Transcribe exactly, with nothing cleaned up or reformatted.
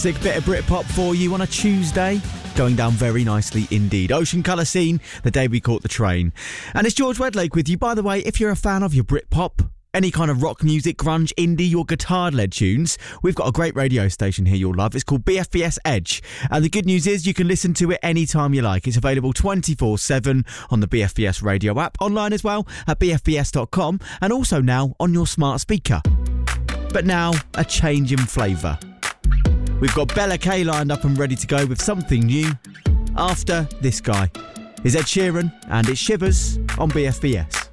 Sick bit of Britpop for you on a Tuesday. Going down very nicely indeed. Ocean Colour Scene, The Day We Caught the Train. And it's George Wedlake with you. By the way, if you're a fan of your Britpop, any kind of rock music, grunge, indie, or guitar-led tunes, we've got a great radio station here you'll love. It's called B F B S Edge. And the good news is you can listen to it anytime you like. It's available twenty-four seven on the B F B S radio app, online as well at b f b s dot com, and also now on your smart speaker. But now, a change in flavour. We've got Bella K lined up and ready to go with something new. After this guy is Ed Sheeran, and it's Shivers on B F B S.